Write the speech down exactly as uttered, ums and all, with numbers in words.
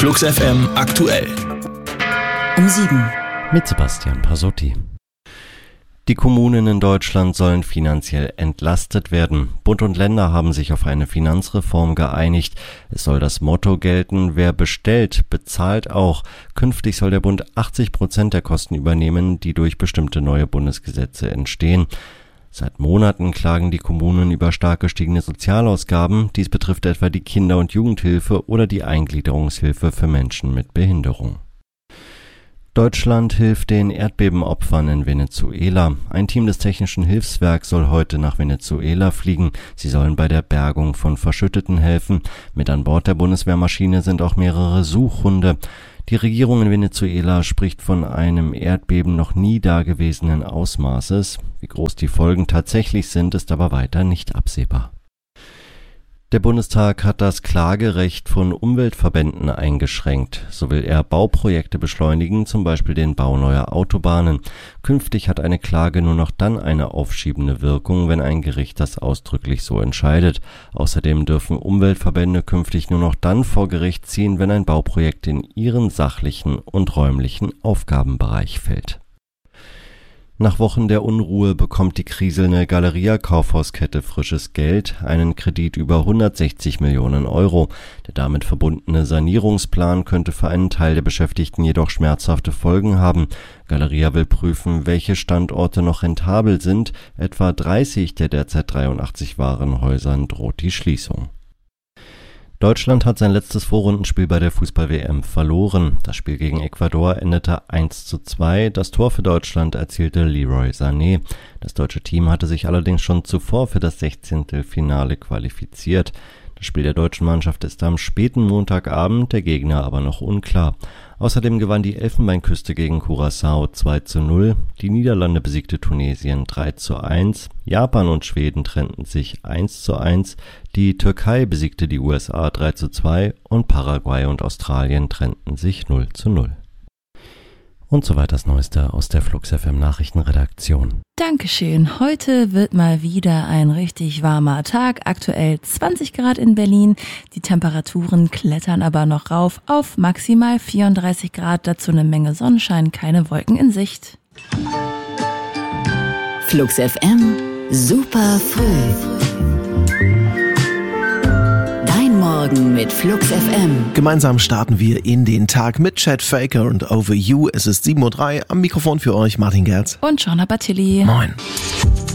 Flux F M aktuell. Um sieben. Mit Sebastian Pasotti. Die Kommunen in Deutschland sollen finanziell entlastet werden. Bund und Länder haben sich auf eine Finanzreform geeinigt. Es soll das Motto gelten, wer bestellt, bezahlt auch. Künftig soll der Bund achtzig Prozent der Kosten übernehmen, die durch bestimmte neue Bundesgesetze entstehen. Seit Monaten klagen die Kommunen über stark gestiegene Sozialausgaben. Dies betrifft etwa die Kinder- und Jugendhilfe oder die Eingliederungshilfe für Menschen mit Behinderung. Deutschland hilft den Erdbebenopfern in Venezuela. Ein Team des Technischen Hilfswerks soll heute nach Venezuela fliegen. Sie sollen bei der Bergung von Verschütteten helfen. Mit an Bord der Bundeswehrmaschine sind auch mehrere Suchhunde. Die Regierung in Venezuela spricht von einem Erdbeben noch nie dagewesenen Ausmaßes. Wie groß die Folgen tatsächlich sind, ist aber weiter nicht absehbar. Der Bundestag hat das Klagerecht von Umweltverbänden eingeschränkt. So will er Bauprojekte beschleunigen, zum Beispiel den Bau neuer Autobahnen. Künftig hat eine Klage nur noch dann eine aufschiebende Wirkung, wenn ein Gericht das ausdrücklich so entscheidet. Außerdem dürfen Umweltverbände künftig nur noch dann vor Gericht ziehen, wenn ein Bauprojekt in ihren sachlichen und räumlichen Aufgabenbereich fällt. Nach Wochen der Unruhe bekommt die kriselnde Galeria-Kaufhauskette frisches Geld, einen Kredit über hundertsechzig Millionen Euro. Der damit verbundene Sanierungsplan könnte für einen Teil der Beschäftigten jedoch schmerzhafte Folgen haben. Galeria will prüfen, welche Standorte noch rentabel sind. Etwa dreißig der derzeit dreiundachtzig Warenhäusern droht die Schließung. Deutschland hat sein letztes Vorrundenspiel bei der Fußball-W M verloren. Das Spiel gegen Ecuador endete eins zu zwei. Das Tor für Deutschland erzielte Leroy Sané. Das deutsche Team hatte sich allerdings schon zuvor für das Sechzehntelfinale qualifiziert. Das Spiel der deutschen Mannschaft ist am späten Montagabend, der Gegner aber noch unklar. Außerdem gewann die Elfenbeinküste gegen Curaçao zwei zu null, die Niederlande besiegte Tunesien drei zu eins, Japan und Schweden trennten sich eins zu eins, die Türkei besiegte die U S A drei zu zwei und Paraguay und Australien trennten sich null zu null. Und soweit das Neueste aus der Flux F M Nachrichtenredaktion. Dankeschön. Heute wird mal wieder ein richtig warmer Tag. Aktuell zwanzig Grad in Berlin. Die Temperaturen klettern aber noch rauf auf maximal vierunddreißig Grad. Dazu eine Menge Sonnenschein, keine Wolken in Sicht. Flux F M, super früh. Morgen mit Flux F M. Gemeinsam starten wir in den Tag mit Chad Faker und Over You. Es ist sieben Uhr drei. Am Mikrofon für euch Martin Gerz. Und Shauna Battilli. Moin.